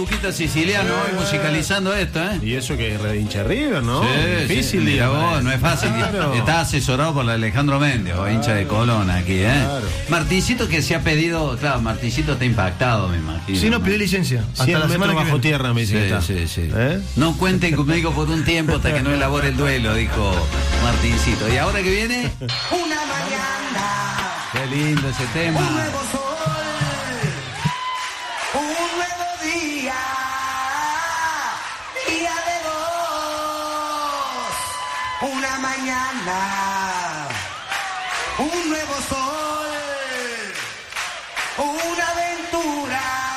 Poquito siciliano hoy musicalizando esto, ¿eh? Y eso que es hincha River, ¿no? Sí, difícil, sí, mira digamos. vos, no es fácil. Claro. Está asesorado por Alejandro Méndez, hincha de Colón aquí, ¿eh? Claro. Martincito que se ha pedido, claro, Martincito está impactado, me imagino. Sí, nos pidió licencia. 100 Hasta la semana metros que bajo viene. tierra me dice que está. Sí, sí. ¿Eh? No cuenten conmigo por un tiempo hasta que no elabore el duelo, dijo Martincito. ¿Y ahora que viene? Una mañana, Qué lindo ese un tema. nuevo sol, un nuevo día, día de dos. Una mañana, un nuevo sol, una aventura.